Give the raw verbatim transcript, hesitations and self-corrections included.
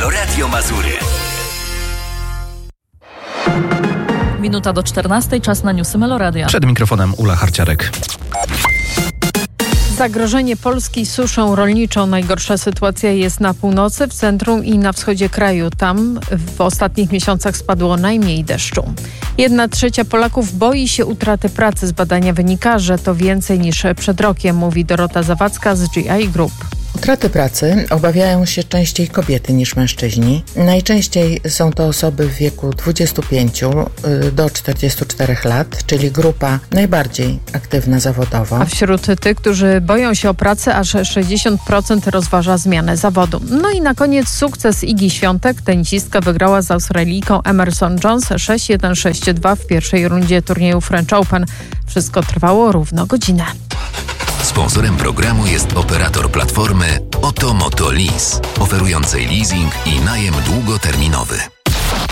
Halo Radio Mazury. Minuta do czternastej, czas na newsy Meloradia. Przed mikrofonem Ula Harciarek. Zagrożenie Polski suszą rolniczą. Najgorsza sytuacja jest na północy, w centrum i na wschodzie kraju. Tam w ostatnich miesiącach spadło najmniej deszczu. Jedna trzecia Polaków boi się utraty pracy. Z badania wynika, że to więcej niż przed rokiem, mówi Dorota Zawadzka z G I Group. Utraty pracy obawiają się częściej kobiety niż mężczyźni. Najczęściej są to osoby w wieku dwudziestu pięciu do czterdziestu czterech lat, czyli grupa najbardziej aktywna zawodowo. A wśród tych, którzy boją się o pracę, aż sześćdziesiąt procent rozważa zmianę zawodu. No i na koniec sukces Igi Świątek. Tenisistka wygrała z Australijką Emerson Jones sześć jeden sześć dwa w pierwszej rundzie turnieju French Open. Wszystko trwało równo godzinę. Sponsorem programu jest operator platformy Oto Moto Lease, oferującej leasing i najem długoterminowy.